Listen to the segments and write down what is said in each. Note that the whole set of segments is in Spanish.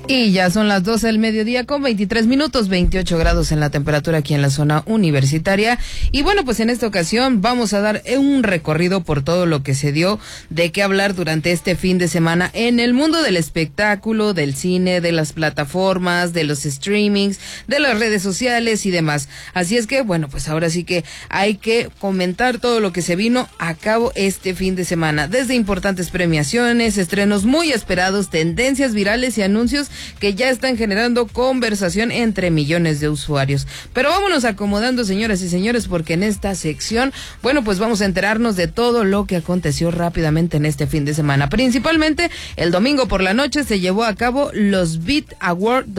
Y ya son las 12 del mediodía con 23 minutos, 28 grados en la temperatura aquí en la zona universitaria. Y bueno, pues en esta ocasión vamos a dar un recorrido por todo lo que se dio de qué hablar durante este fin de semana en el mundo del espectáculo, del cine, de las plataformas, de los streamings, de las redes sociales y demás. Así es que, bueno, pues ahora sí que hay que comentar todo lo que se vino a cabo este fin de semana. Desde importantes premiaciones, estrenos muy esperados, tendencias virales y anuncios que ya están generando conversación entre millones de usuarios. Pero vámonos acomodando, señoras y señores, porque en esta sección, bueno, pues vamos a enterarnos de todo lo que aconteció rápidamente en este fin de semana. Principalmente, el domingo por la noche se llevó a cabo los Beat Awards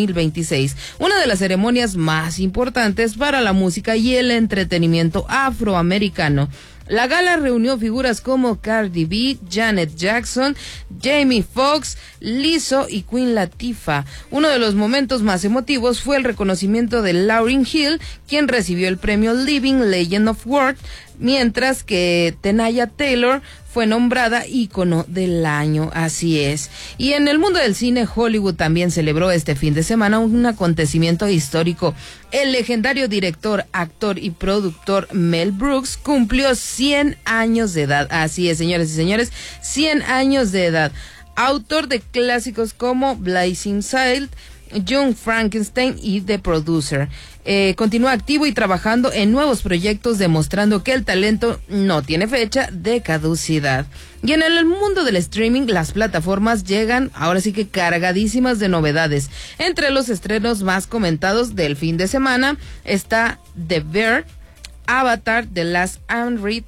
2026, una de las ceremonias más importantes para la música y el entretenimiento afroamericano. La gala reunió figuras como Cardi B, Janet Jackson, Jamie Foxx, Lizzo y Queen Latifah. Uno de los momentos más emotivos fue el reconocimiento de Lauryn Hill, quien recibió el premio Living Legend of World, mientras que Tenaya Taylor fue nombrada ícono del año, así es. Y en el mundo del cine, Hollywood también celebró este fin de semana un acontecimiento histórico. El legendario director, actor y productor Mel Brooks cumplió 100 años de edad, así es, señores y señores, 100 años de edad. Autor de clásicos como Blazing Saddles, Young Frankenstein y The Producer. Continúa activo y trabajando en nuevos proyectos, demostrando que el talento no tiene fecha de caducidad. Y en el mundo del streaming, las plataformas llegan ahora sí que cargadísimas de novedades. Entre los estrenos más comentados del fin de semana está The Bear, Avatar, The Last Airbender,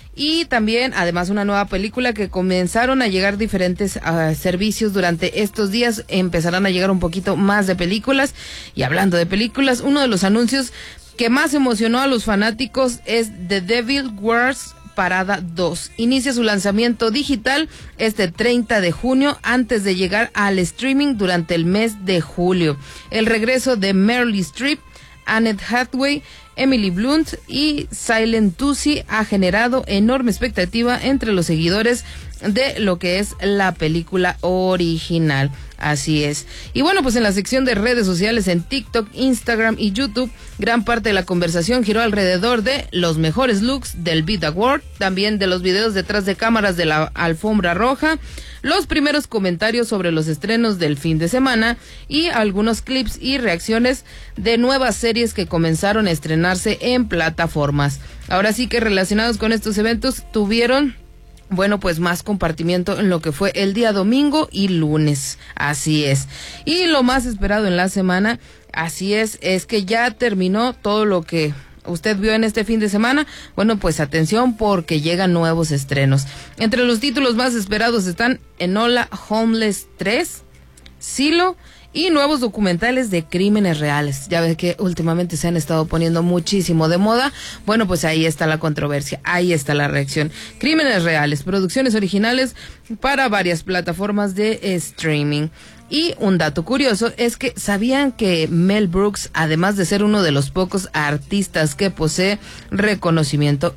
y también, además, una nueva película que comenzaron a llegar diferentes servicios durante estos días. Empezarán a llegar un poquito más de películas. Y hablando de películas, uno de los anuncios que más emocionó a los fanáticos es The Devil Wears Prada 2. Inicia su lanzamiento digital este 30 de junio antes de llegar al streaming durante el mes de julio. El regreso de Meryl Streep, Annette Hathaway, Emily Blunt y Silent Tusi ha generado enorme expectativa entre los seguidores de lo que es la película original. Así es. Y bueno, pues en la sección de redes sociales en TikTok, Instagram y YouTube, gran parte de la conversación giró alrededor de los mejores looks del Beat Award, también de los videos detrás de cámaras de la alfombra roja, los primeros comentarios sobre los estrenos del fin de semana y algunos clips y reacciones de nuevas series que comenzaron a estrenarse en plataformas. Ahora sí que relacionados con estos eventos tuvieron, bueno, pues más compartimiento en lo que fue el día domingo y lunes, así es. Y lo más esperado en la semana, así es que ya terminó todo lo que usted vio en este fin de semana. Bueno, pues atención porque llegan nuevos estrenos. Entre los títulos más esperados están Enola Holmes 3, Silo y nuevos documentales de crímenes reales. Ya ves que últimamente se han estado poniendo muchísimo de moda. Bueno, pues ahí está la controversia, ahí está la reacción. Crímenes reales, producciones originales para varias plataformas de streaming. Y un dato curioso es que ¿sabían que Mel Brooks, además de ser uno de los pocos artistas que posee reconocimiento